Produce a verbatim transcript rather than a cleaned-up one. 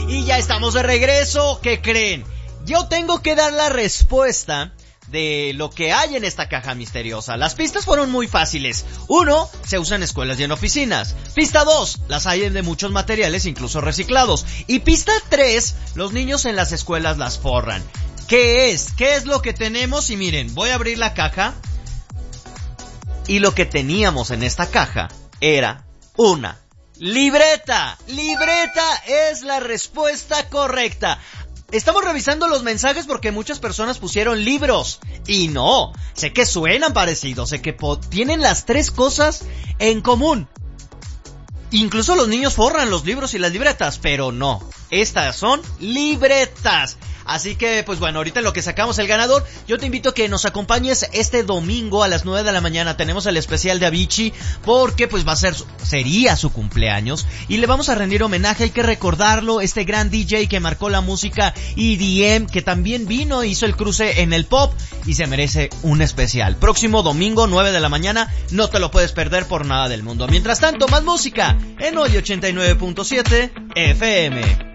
Y ya estamos de regreso. ¿Qué creen? Yo tengo que dar la respuesta de lo que hay en esta caja misteriosa. Las pistas fueron muy fáciles. Uno, se usa en escuelas y en oficinas. Pista dos, las hay de muchos materiales, incluso reciclados. Y pista tres, los niños en las escuelas las forran. ¿Qué es? ¿Qué es lo que tenemos? Y miren, voy a abrir la caja. Y lo que teníamos en esta caja era una libreta. Libreta es la respuesta correcta. Estamos revisando los mensajes porque muchas personas pusieron libros. Y no, sé que suenan parecidos, sé que po- tienen las tres cosas en común. Incluso los niños forran los libros y las libretas, pero no, estas son libretas. Así que, pues bueno, ahorita en lo que sacamos el ganador, yo te invito a que nos acompañes este domingo a las nueve de la mañana. Tenemos el especial de Avicii, porque pues va a ser, sería su cumpleaños, y le vamos a rendir homenaje. Hay que recordarlo, este gran D J que marcó la música E D M, que también vino, hizo el cruce en el pop, y se merece un especial. Próximo domingo, nueve de la mañana, no te lo puedes perder por nada del mundo. Mientras tanto, más música en Hoy ochenta y nueve punto siete F M.